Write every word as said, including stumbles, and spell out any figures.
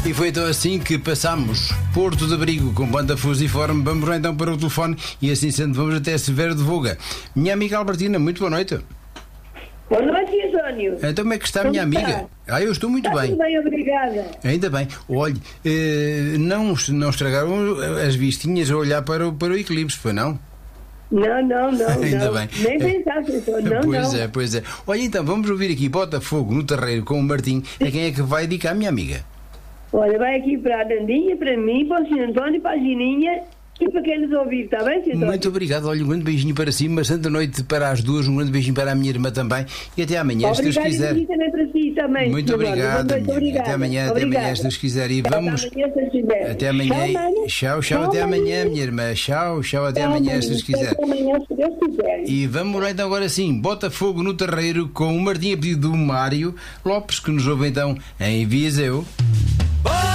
E foi então assim que passámos Porto de Abrigo com banda fusiforme. Vamos lá então para o telefone e assim sendo vamos até Severo de Voga. Minha amiga Albertina, muito boa noite. Boa noite, António. Então como é que está a Como minha amiga? está? Ah, eu estou muito Está bem. tudo bem, obrigada. Ainda bem. Olhe, eh, não, não estragaram as vistinhas a olhar para o, para o eclipse, foi não? Não, não, não. Ainda não. bem. Nem pensaste, António. Não, pois não. é, pois é. Olha então, vamos ouvir aqui Botafogo no Terreiro com o Martim. A quem é que vai dedicar, minha amiga? Olha, vai aqui para a Dandinha, para mim, para o senhor António, para a Gininha e para quem nos ouvir, está bem, senhor António? Muito obrigado. Olha, um grande beijinho para si, uma santa noite para as duas, um grande beijinho para a minha irmã também e até amanhã, se Deus Obrigada quiser. e também para si também. Muito senhor António. obrigado. Boa noite, minha amiga. obrigada. Até amanhã, até Obrigada. amanhã, se Deus quiser. E Até vamos. amanhã, se Deus quiser. Até amanhã. Tchau, Mário. Tchau, tchau, até amanhã, minha irmã. Tchau, tchau, até Tchau, amanhã, Mário. se Deus quiser. Até amanhã, se Deus quiser. E vamos lá então agora sim, Botafogo no Terreiro com o Martim a pedido do Mário Lopes, que nos ouve então em Viseu.